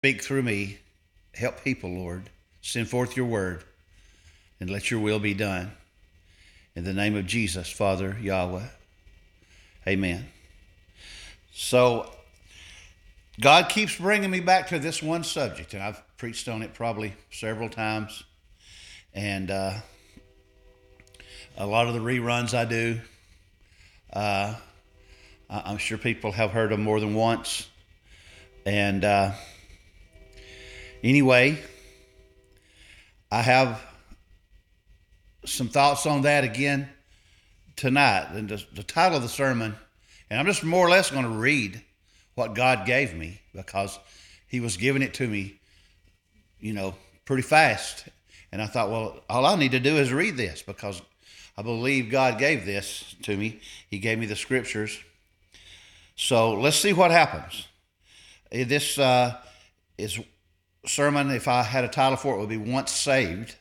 Speak through me. Help people, Lord. Send forth your word and let your will be done. In the name of Jesus, Father, Yahweh. Amen. So, God keeps bringing me back to this one subject, and I've preached on it probably several times. And a lot of the reruns I do, I'm sure people have heard them more than once. And anyway, I have some thoughts on that again tonight. And the title of the sermon, and I'm just more or less going to read what God gave me, because he was giving it to me, pretty fast. And I thought, well, all I need to do is read this, because I believe God gave this to me. He gave me the scriptures. So let's see what happens. This is sermon, if I had a title for it, would be Once Saved.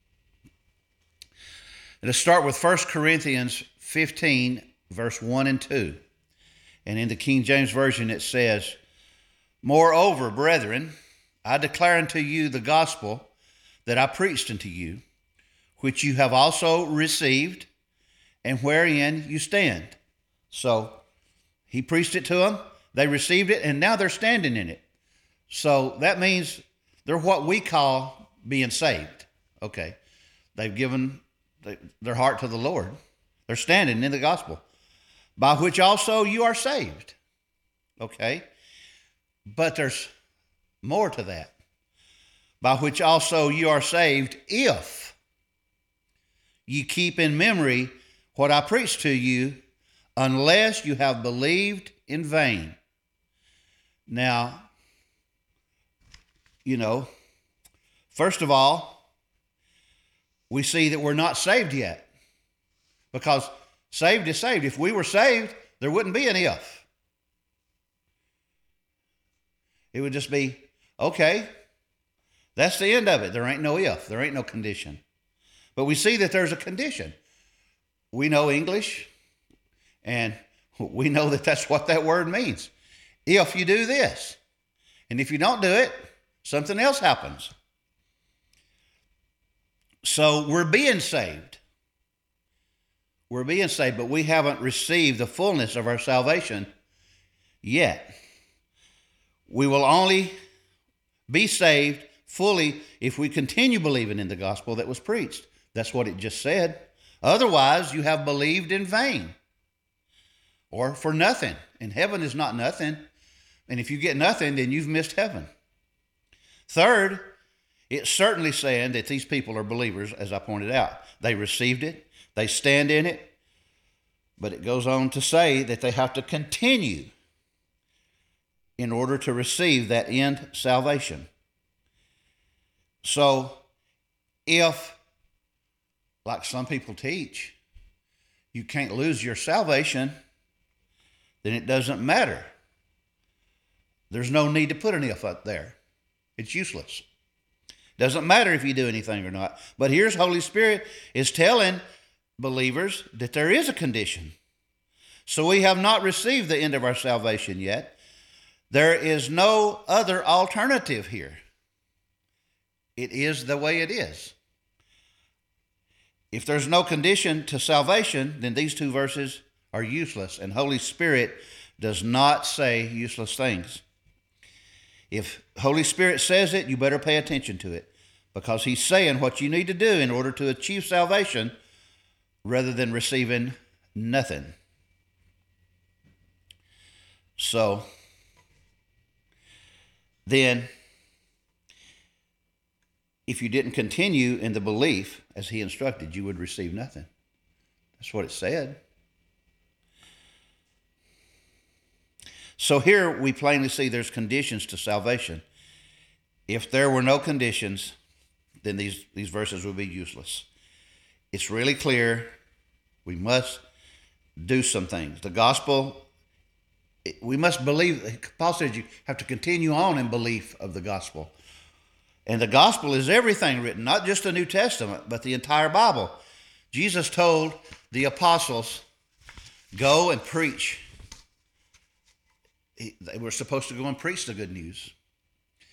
And let's start with 1 Corinthians 15, verse 1 and 2. And in the King James Version it says, "Moreover, brethren, I declare unto you the gospel that I preached unto you, which you have also received, and wherein you stand." So he preached it to them, they received it, and now they're standing in it. So that means they're what we call being saved. Okay. They've given their heart to the Lord. They're standing in the gospel, by which also you are saved. Okay. But there's more to that. By which also you are saved, if ye keep in memory what I preached to you, unless you have believed in vain. Now, first of all, we see that we're not saved yet, because saved is saved. If we were saved, there wouldn't be an if. It would just be, okay, that's the end of it. There ain't no if. There ain't no condition. But we see that there's a condition. We know English, and we know that that's what that word means. If you do this, and if you don't do it, something else happens. So we're being saved. We're being saved, but we haven't received the fullness of our salvation yet. We will only be saved fully if we continue believing in the gospel that was preached. That's what it just said. Otherwise, you have believed in vain, or for nothing. And heaven is not nothing. And if you get nothing, then you've missed heaven. Third, it's certainly saying that these people are believers, as I pointed out. They received it. They stand in it. But it goes on to say that they have to continue in order to receive that end salvation. So, if, like some people teach, you can't lose your salvation, then it doesn't matter. There's no need to put an if up there. It's useless. Doesn't matter if you do anything or not. But here's Holy Spirit is telling believers that there is a condition. So we have not received the end of our salvation yet. There is no other alternative here. It is the way it is. If there's no condition to salvation, then these two verses are useless. And Holy Spirit does not say useless things. If Holy Spirit says it, you better pay attention to it, because he's saying what you need to do in order to achieve salvation rather than receiving nothing. So, then, if you didn't continue in the belief as he instructed, you would receive nothing. That's what it said. So here we plainly see there's conditions to salvation. If there were no conditions, then these verses would be useless. It's really clear. We must do some things. The gospel, we must believe. Paul says you have to continue on in belief of the gospel. And the gospel is everything written, not just the New Testament, but the entire Bible. Jesus told the apostles, go and preach. They were supposed to go and preach the good news.